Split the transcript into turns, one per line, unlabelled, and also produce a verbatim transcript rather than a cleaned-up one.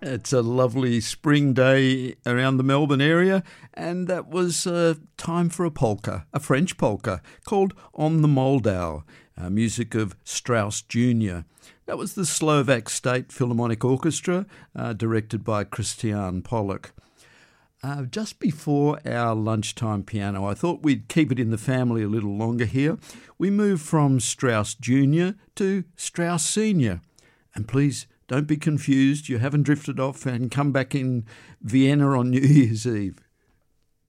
It's a lovely spring day around the Melbourne area, and that was uh, time for a polka, a French polka, called On the Moldau, uh, music of Strauss Junior That was the Slovak State Philharmonic Orchestra, uh, directed by Christian Pollock. Uh, just before our lunchtime piano, I thought we'd keep it in the family a little longer here. We moved from Strauss Junior to Strauss Senior. And please don't be confused, you haven't drifted off and come back in Vienna on New Year's Eve.